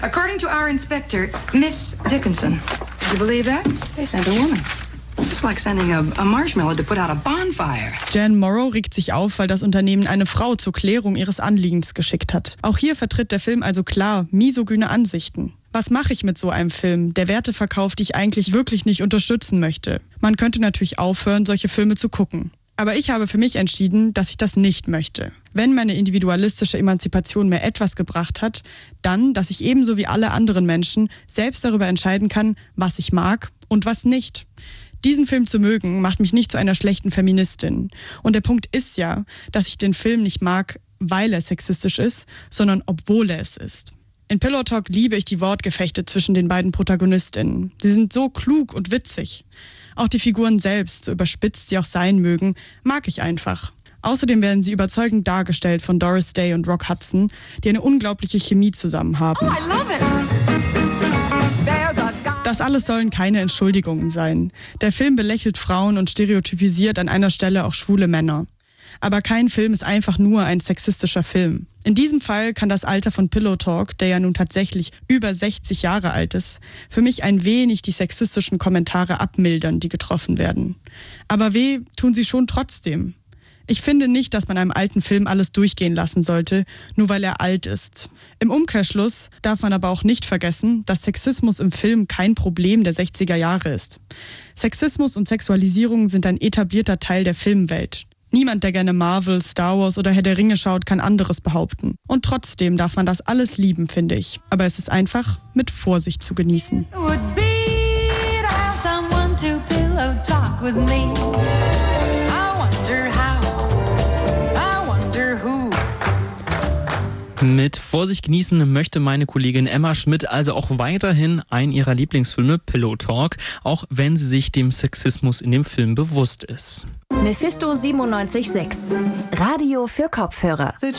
According to our inspector, Miss Dickinson, do you believe that? They sent a woman. It's like sending a marshmallow to put out a bonfire. Jan Morrow regt sich auf, weil das Unternehmen eine Frau zur Klärung ihres Anliegens geschickt hat. Auch hier vertritt der Film also klar misogyne Ansichten. Was mache ich mit so einem Film, der Werte verkauft, die ich eigentlich wirklich nicht unterstützen möchte? Man könnte natürlich aufhören, solche Filme zu gucken. Aber ich habe für mich entschieden, dass ich das nicht möchte. Wenn meine individualistische Emanzipation mir etwas gebracht hat, dann, dass ich ebenso wie alle anderen Menschen selbst darüber entscheiden kann, was ich mag und was nicht. Diesen Film zu mögen, macht mich nicht zu einer schlechten Feministin. Und der Punkt ist ja, dass ich den Film nicht mag, weil er sexistisch ist, sondern obwohl er es ist. In Pillow Talk liebe ich die Wortgefechte zwischen den beiden Protagonistinnen. Sie sind so klug und witzig. Auch die Figuren selbst, so überspitzt sie auch sein mögen, mag ich einfach. Außerdem werden sie überzeugend dargestellt von Doris Day und Rock Hudson, die eine unglaubliche Chemie zusammen haben. Oh, I love it. Das alles sollen keine Entschuldigungen sein. Der Film belächelt Frauen und stereotypisiert an einer Stelle auch schwule Männer. Aber kein Film ist einfach nur ein sexistischer Film. In diesem Fall kann das Alter von Pillow Talk, der ja nun tatsächlich über 60 Jahre alt ist, für mich ein wenig die sexistischen Kommentare abmildern, die getroffen werden. Aber weh tun sie schon trotzdem. Ich finde nicht, dass man einem alten Film alles durchgehen lassen sollte, nur weil er alt ist. Im Umkehrschluss darf man aber auch nicht vergessen, dass Sexismus im Film kein Problem der 60er Jahre ist. Sexismus und Sexualisierung sind ein etablierter Teil der Filmwelt. Niemand, der gerne Marvel, Star Wars oder Herr der Ringe schaut, kann anderes behaupten. Und trotzdem darf man das alles lieben, finde ich. Aber es ist einfach mit Vorsicht zu genießen. Mit Vorsicht genießen möchte meine Kollegin Emma Schmidt also auch weiterhin einen ihrer Lieblingsfilme, Pillow Talk, auch wenn sie sich dem Sexismus in dem Film bewusst ist. Mephisto 97.6 Radio für Kopfhörer.